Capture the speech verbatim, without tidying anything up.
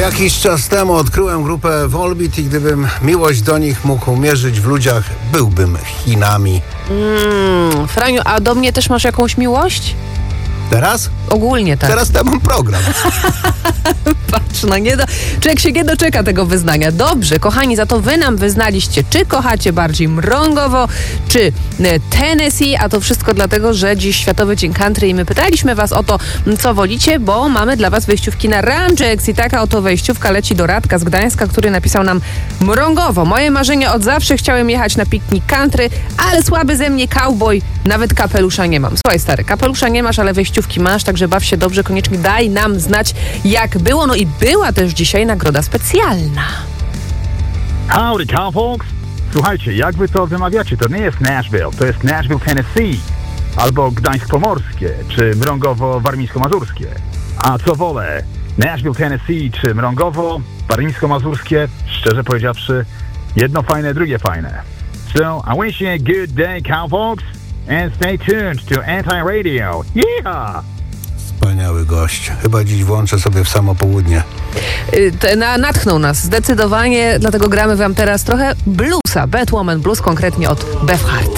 Jakiś czas temu odkryłem grupę Volbeat i gdybym miłość do nich mógł mierzyć w ludziach, byłbym Chinami. Mm, Franiu, a do mnie też masz jakąś miłość? Teraz? Ogólnie tak. Teraz ja mam program. Patrz, no nie do... Człowiek się nie doczeka tego wyznania. Dobrze, kochani, za to wy nam wyznaliście, czy kochacie bardziej mrągowo, czy Tennessee, a to wszystko dlatego, że dziś Światowy Dzień Country i my pytaliśmy was o to, co wolicie, bo mamy dla was wejściówki na Ramjacks i taka oto wejściówka leci do Radka z Gdańska, który napisał nam: mrągowo, moje marzenie od zawsze, chciałem jechać na piknik country, ale słaby ze mnie cowboy, nawet kapelusza nie mam. Słuchaj, stary, kapelusza nie masz, ale wejściówki masz, także baw się dobrze, koniecznie daj nam znać, jak było. No i była też dzisiaj nagroda specjalna. Howdy, cowfolks! Słuchajcie, jak wy to wymawiacie, to nie jest Nashville, to jest Nashville, Tennessee, albo Gdańsk Pomorskie, czy Mrągowo Warmińsko-Mazurskie. A co wolę, Nashville, Tennessee, czy Mrągowo Warmińsko-Mazurskie? Szczerze powiedziawszy, jedno fajne, drugie fajne. So, I wish you a good day, cowfolks, and stay tuned to Anti-Radio. Yeah! Wspaniały gość. Chyba dziś włączę sobie w samo południe. Yy, na, natchnął nas zdecydowanie, dlatego gramy wam teraz trochę bluesa. Batwoman Blues, konkretnie od Bev Hart.